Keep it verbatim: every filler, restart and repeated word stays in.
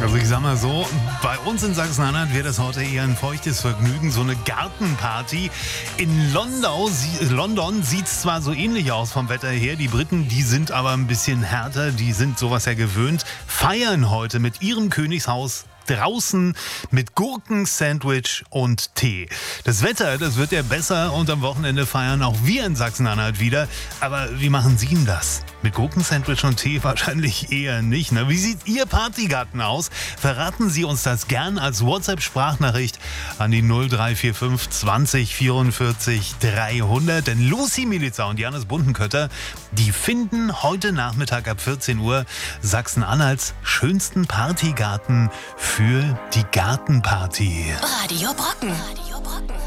Also ich sag mal so, bei uns in Sachsen-Anhalt wäre das heute eher ein feuchtes Vergnügen, so eine Gartenparty. In London, London sieht es zwar so ähnlich aus vom Wetter her, die Briten, die sind aber ein bisschen härter, die sind sowas ja gewöhnt, feiern heute mit ihrem Königshaus draußen mit Gurken, Sandwich und Tee. Das Wetter, das wird ja besser und am Wochenende feiern auch wir in Sachsen-Anhalt wieder. Aber wie machen Sie denn das? Mit Gurken, Sandwich und Tee wahrscheinlich eher nicht. Ne? Wie sieht Ihr Partygarten aus? Verraten Sie uns das gern als WhatsApp-Sprachnachricht an die null drei vier fünf zwanzig vierundvierzig dreihundert. Denn Lucy Milica und Janis Bundenkötter, die finden heute Nachmittag ab vierzehn Uhr Sachsen-Anhalts schönsten Partygarten für die Gartenparty. Radio Brocken. Radio Brocken.